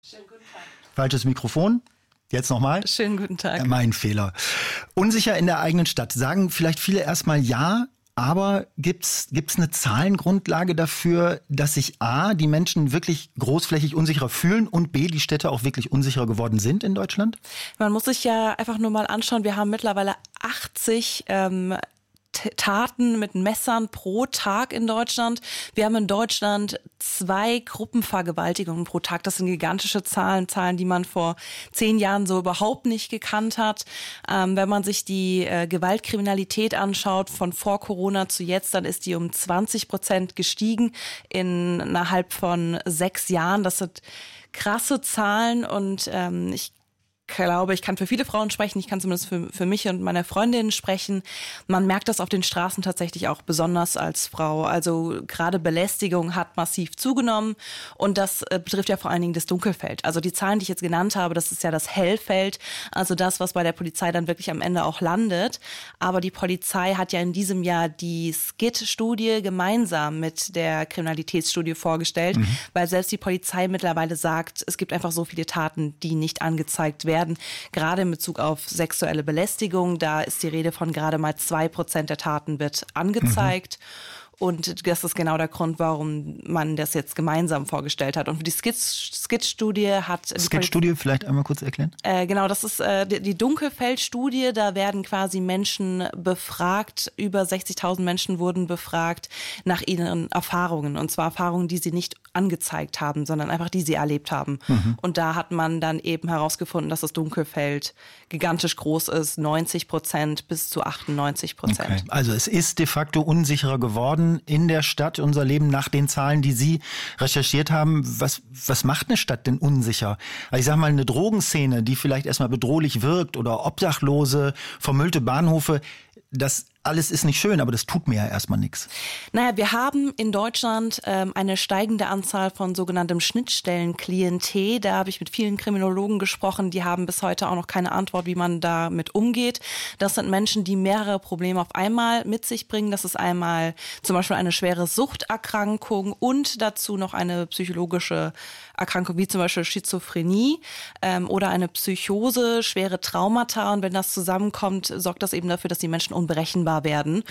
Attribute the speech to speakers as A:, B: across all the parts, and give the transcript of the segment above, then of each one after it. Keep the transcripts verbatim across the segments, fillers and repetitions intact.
A: Schönen guten Tag.
B: Falsches Mikrofon. Jetzt nochmal.
A: Schönen guten Tag.
B: Mein Fehler. Unsicher in der eigenen Stadt. Sagen vielleicht viele erstmal ja, aber gibt's gibt's eine Zahlengrundlage dafür, dass sich A, die Menschen wirklich großflächig unsicherer fühlen und B, die Städte auch wirklich unsicherer geworden sind in Deutschland?
A: Man muss sich ja einfach nur mal anschauen, wir haben mittlerweile achtzig ähm, Taten mit Messern pro Tag in Deutschland. Wir haben in Deutschland zwei Gruppenvergewaltigungen pro Tag. Das sind gigantische Zahlen, Zahlen, die man vor zehn Jahren so überhaupt nicht gekannt hat. Ähm, wenn man sich die äh, Gewaltkriminalität anschaut, von vor Corona zu jetzt, dann ist die um zwanzig Prozent gestiegen innerhalb von sechs Jahren. Das sind krasse Zahlen und ähm, ich Ich glaube, ich kann für viele Frauen sprechen, ich kann zumindest für, für mich und meine Freundinnen sprechen. Man merkt das auf den Straßen tatsächlich auch besonders als Frau. Also gerade Belästigung hat massiv zugenommen und das äh, betrifft ja vor allen Dingen das Dunkelfeld. Also die Zahlen, die ich jetzt genannt habe, das ist ja das Hellfeld, also das, was bei der Polizei dann wirklich am Ende auch landet. Aber die Polizei hat ja in diesem Jahr die S C I D-Studie gemeinsam mit der Kriminalitätsstudie vorgestellt, mhm. weil selbst die Polizei mittlerweile sagt, es gibt einfach so viele Taten, die nicht angezeigt werden. Gerade in Bezug auf sexuelle Belästigung, da ist die Rede von gerade mal zwei Prozent der Taten wird angezeigt. Mhm. Und das ist genau der Grund, warum man das jetzt gemeinsam vorgestellt hat. Und die S C I D-Studie hat...
B: S C I D-Studie vielleicht einmal kurz erklären?
A: Äh, genau, das ist äh, die, die Dunkelfeld-Studie. Da werden quasi Menschen befragt, über sechzigtausend Menschen wurden befragt nach ihren Erfahrungen. Und zwar Erfahrungen, die sie nicht angezeigt haben, sondern einfach die sie erlebt haben. Mhm. Und da hat man dann eben herausgefunden, dass das Dunkelfeld gigantisch groß ist, neunzig Prozent bis zu achtundneunzig Prozent.
B: Okay. Also es ist de facto unsicherer geworden in der Stadt, unser Leben nach den Zahlen, die Sie recherchiert haben. Was, was macht eine Stadt denn unsicher? Also ich sag mal, eine Drogenszene, die vielleicht erstmal bedrohlich wirkt oder Obdachlose, vermüllte Bahnhöfe, das alles ist nicht schön, aber das tut mir ja erstmal nichts.
A: Naja, wir haben in Deutschland ähm, eine steigende Anzahl von sogenanntem Schnittstellenklientel. Da habe ich mit vielen Kriminologen gesprochen, die haben bis heute auch noch keine Antwort, wie man damit umgeht. Das sind Menschen, die mehrere Probleme auf einmal mit sich bringen. Das ist einmal zum Beispiel eine schwere Suchterkrankung und dazu noch eine psychologische Erkrankung wie zum Beispiel Schizophrenie ähm, oder eine Psychose, schwere Traumata. Und wenn das zusammenkommt, sorgt das eben dafür, dass die Menschen unberechenbar werden.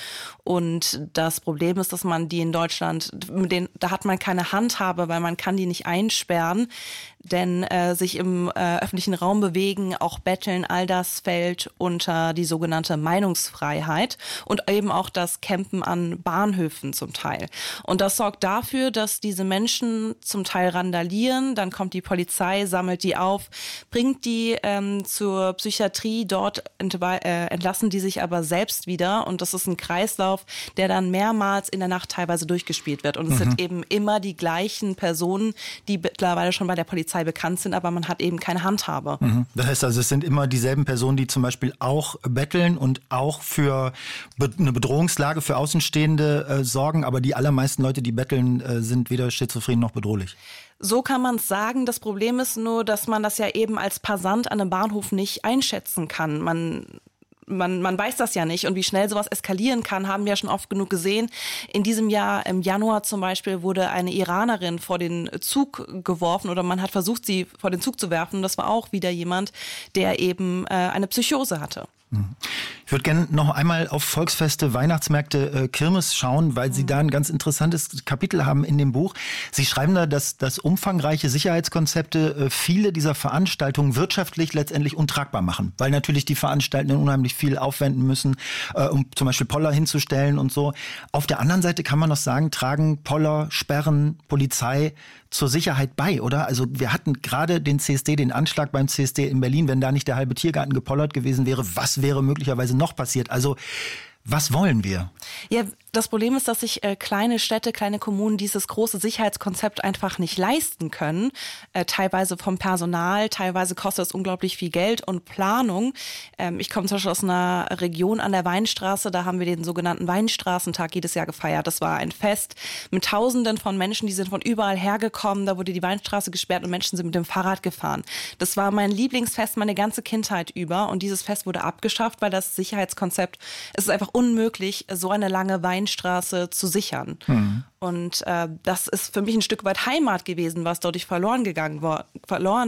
A: Und das Problem ist, dass man die in Deutschland, mit denen, da hat man keine Handhabe, weil man kann die nicht einsperren. Denn äh, sich im äh, öffentlichen Raum bewegen, auch betteln, all das fällt unter die sogenannte Meinungsfreiheit und eben auch das Campen an Bahnhöfen zum Teil. Und das sorgt dafür, dass diese Menschen zum Teil randalieren, dann kommt die Polizei, sammelt die auf, bringt die ähm, zur Psychiatrie, dort entwe- äh, entlassen die sich aber selbst wieder und das ist ein Kreislauf, der dann mehrmals in der Nacht teilweise durchgespielt wird. Und es mhm. sind eben immer die gleichen Personen, die mittlerweile schon bei der Polizei bekannt sind, aber man hat eben keine Handhabe.
B: Mhm. Das heißt also, es sind immer dieselben Personen, die zum Beispiel auch betteln und auch für be- eine Bedrohungslage für Außenstehende äh, sorgen, aber die allermeisten Leute, die betteln, äh, sind weder schizophren noch bedrohlich.
A: So kann man es sagen. Das Problem ist nur, dass man das ja eben als Passant an einem Bahnhof nicht einschätzen kann. Man Man, man weiß das ja nicht und wie schnell sowas eskalieren kann, haben wir ja schon oft genug gesehen. In diesem Jahr, im Januar zum Beispiel, wurde eine Iranerin vor den Zug geworfen oder man hat versucht, sie vor den Zug zu werfen. Das war auch wieder jemand, der eben äh, eine Psychose hatte.
B: Ich würde gerne noch einmal auf Volksfeste, Weihnachtsmärkte, äh, Kirmes schauen, weil Sie da ein ganz interessantes Kapitel haben in dem Buch. Sie schreiben da, dass, dass umfangreiche Sicherheitskonzepte äh, viele dieser Veranstaltungen wirtschaftlich letztendlich untragbar machen, weil natürlich die Veranstaltenden unheimlich viel aufwenden müssen, äh, um zum Beispiel Poller hinzustellen und so. Auf der anderen Seite kann man noch sagen, tragen Poller, Sperren, Polizei zur Sicherheit bei, oder? Also wir hatten gerade den C S D, den Anschlag beim C S D in Berlin, wenn da nicht der halbe Tiergarten gepollert gewesen wäre, was wäre möglicherweise noch passiert? Also was wollen wir?
A: Ja, das Problem ist, dass sich äh, kleine Städte, kleine Kommunen dieses große Sicherheitskonzept einfach nicht leisten können. Äh, teilweise vom Personal, teilweise kostet es unglaublich viel Geld und Planung. Ähm, ich komme zum Beispiel aus einer Region an der Weinstraße, da haben wir den sogenannten Weinstraßentag jedes Jahr gefeiert. Das war ein Fest mit Tausenden von Menschen, die sind von überall hergekommen. Da wurde die Weinstraße gesperrt und Menschen sind mit dem Fahrrad gefahren. Das war mein Lieblingsfest meine ganze Kindheit über und dieses Fest wurde abgeschafft, weil das Sicherheitskonzept, es ist einfach unmöglich, so eine lange Weinstraße zu sichern. Mhm. Und äh, das ist für mich ein Stück weit Heimat gewesen, was dadurch verloren gegangen war, verloren